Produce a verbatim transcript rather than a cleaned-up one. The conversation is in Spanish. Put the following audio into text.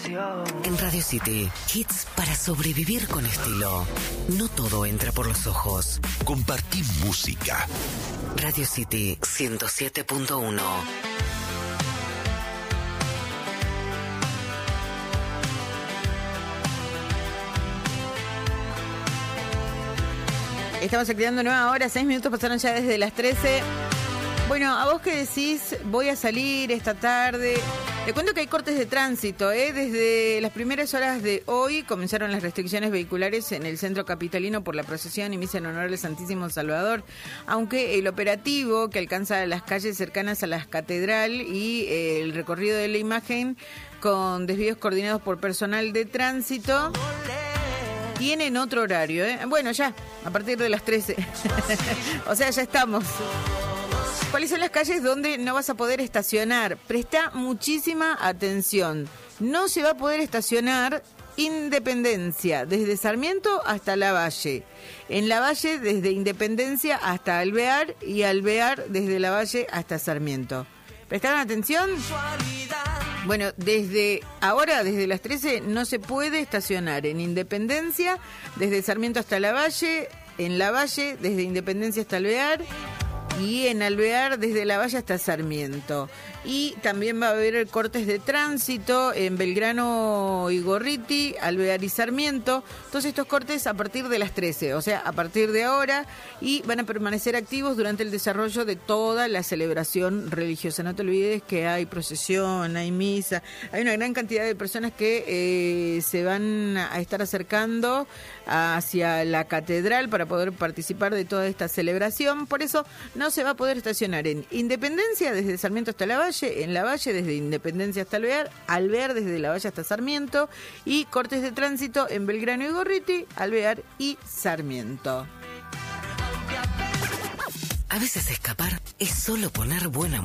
En Radio City, hits para sobrevivir con estilo. No todo entra por los ojos. Compartí música. Radio City ciento siete punto uno. Estamos activando nueva hora, seis minutos pasaron ya desde las trece. Bueno, a vos que decís, voy a salir esta tarde. Te cuento que hay cortes de tránsito, ¿eh? Desde las primeras horas de hoy comenzaron las restricciones vehiculares en el centro capitalino por la procesión y misa en honor al Santísimo Salvador, aunque el operativo que alcanza las calles cercanas a la catedral y eh, el recorrido de la imagen con desvíos coordinados por personal de tránsito tienen otro horario, ¿eh? Bueno, ya, a partir de las trece. O sea, ya estamos. ¿Cuáles son las calles donde no vas a poder estacionar? Presta muchísima atención. No se va a poder estacionar Independencia, desde Sarmiento hasta Lavalle. En Lavalle, desde Independencia hasta Alvear, y Alvear, desde Lavalle hasta Sarmiento. ¿Prestaron atención? Bueno, desde ahora, desde las trece, no se puede estacionar en Independencia, desde Sarmiento hasta Lavalle, en Lavalle, desde Independencia hasta Alvear, y en Alvear desde Lavalle hasta Sarmiento. Y también va a haber cortes de tránsito en Belgrano y Gorriti, Alvear y Sarmiento. Todos estos cortes a partir de las trece, o sea, a partir de ahora, y van a permanecer activos durante el desarrollo de toda la celebración religiosa. No te olvides que hay procesión, hay misa, hay una gran cantidad de personas que eh, se van a estar acercando hacia la catedral para poder participar de toda esta celebración. Por eso no se va a poder estacionar en Independencia desde Sarmiento hasta Lavalle, en Lavalle desde Independencia hasta Alvear, Alvear desde Lavalle hasta Sarmiento, y cortes de tránsito en Belgrano y Gorriti, Alvear y Sarmiento. A veces escapar es solo poner buena